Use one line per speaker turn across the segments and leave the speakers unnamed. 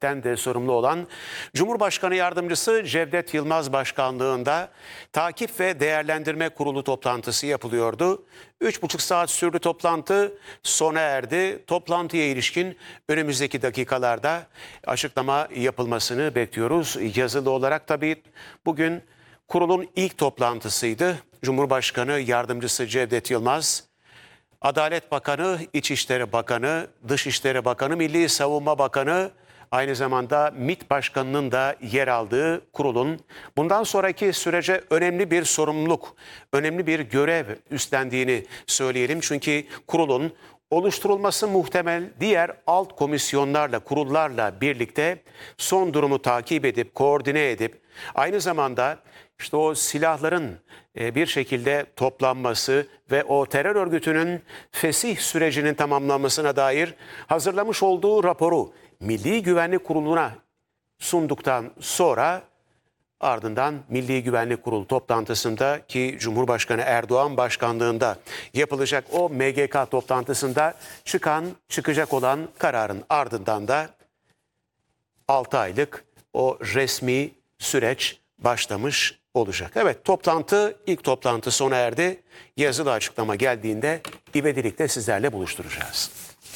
takipten de sorumlu olan Cumhurbaşkanı Yardımcısı Cevdet Yılmaz başkanlığında Takip ve Değerlendirme Kurulu toplantısı yapılıyordu. 3,5 saat sürdü toplantı, sona erdi. Toplantıya ilişkin önümüzdeki dakikalarda açıklama yapılmasını bekliyoruz. Yazılı olarak tabii bugün kurulun ilk toplantısıydı. Cumhurbaşkanı Yardımcısı Cevdet Yılmaz, Adalet Bakanı, İçişleri Bakanı, Dışişleri Bakanı, Milli Savunma Bakanı, aynı zamanda MİT Başkanı'nın da yer aldığı kurulun bundan sonraki sürece önemli bir sorumluluk, önemli bir görev üstlendiğini söyleyelim. Çünkü kurulun oluşturulması muhtemel diğer alt komisyonlarla, kurullarla birlikte son durumu takip edip, koordine edip, aynı zamanda işte o silahların bir şekilde toplanması ve o terör örgütünün fesih sürecinin tamamlanmasına dair hazırlamış olduğu raporu Milli Güvenlik Kurulu'na sunduktan sonra ardından Milli Güvenlik Kurulu toplantısında ki Cumhurbaşkanı Erdoğan başkanlığında yapılacak o MGK toplantısında çıkacak olan kararın ardından da 6 aylık o resmi süreç başlamış olacak. Evet, ilk toplantı sona erdi. Yazılı açıklama geldiğinde ivedilikle sizlerle buluşturacağız.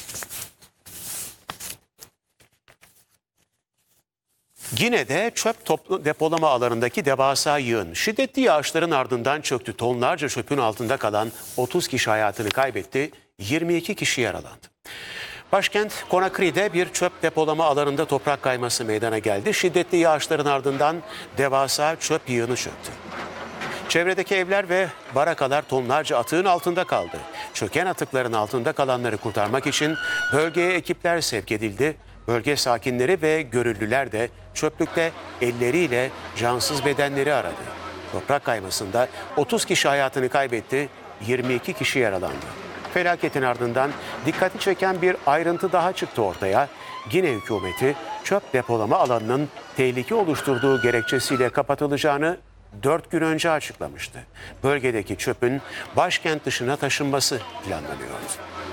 Gine'de çöp depolama alanındaki devasa yığın şiddetli yağışların ardından çöktü. Tonlarca çöpün altında kalan 30 kişi hayatını kaybetti, 22 kişi yaralandı. Başkent Conakry'de bir çöp depolama alanında toprak kayması meydana geldi. Şiddetli yağışların ardından devasa çöp yığını çöktü. Çevredeki evler ve barakalar tonlarca atığın altında kaldı. Çöken atıkların altında kalanları kurtarmak için bölgeye ekipler sevk edildi. Bölge sakinleri ve gönüllüler de çöplükte elleriyle cansız bedenleri aradı. Toprak kaymasında 30 kişi hayatını kaybetti, 22 kişi yaralandı. Felaketin ardından dikkati çeken bir ayrıntı daha çıktı ortaya. Gine hükümeti çöp depolama alanının tehlike oluşturduğu gerekçesiyle kapatılacağını 4 gün önce açıklamıştı. Bölgedeki çöpün başkent dışına taşınması planlanıyordu.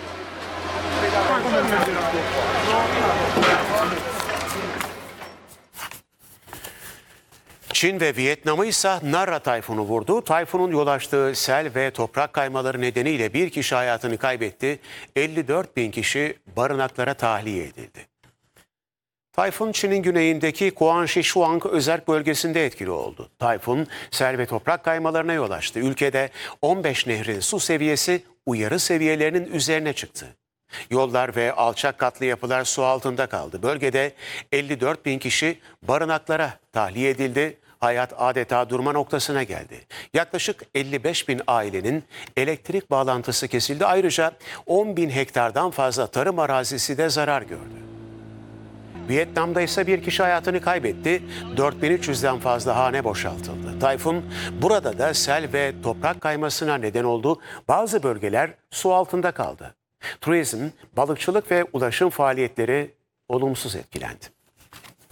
Çin ve Vietnam'ı ise Nara tayfunu vurdu. Tayfunun yol açtığı sel ve toprak kaymaları nedeniyle bir kişi hayatını kaybetti. 54 bin kişi barınaklara tahliye edildi. Tayfun Çin'in güneyindeki Guangxi-Shuang özerk bölgesinde etkili oldu. Tayfun sel ve toprak kaymalarına yol açtı. Ülkede 15 nehrin su seviyesi uyarı seviyelerinin üzerine çıktı. Yollar ve alçak katlı yapılar su altında kaldı. Bölgede 54 bin kişi barınaklara tahliye edildi. Hayat adeta durma noktasına geldi. Yaklaşık 55 bin ailenin elektrik bağlantısı kesildi. Ayrıca 10 bin hektardan fazla tarım arazisi de zarar gördü. Vietnam'da ise bir kişi hayatını kaybetti. 4300'den fazla hane boşaltıldı. Tayfun burada da sel ve toprak kaymasına neden oldu. Bazı bölgeler su altında kaldı. Turizm, balıkçılık ve ulaşım faaliyetleri olumsuz etkilendi.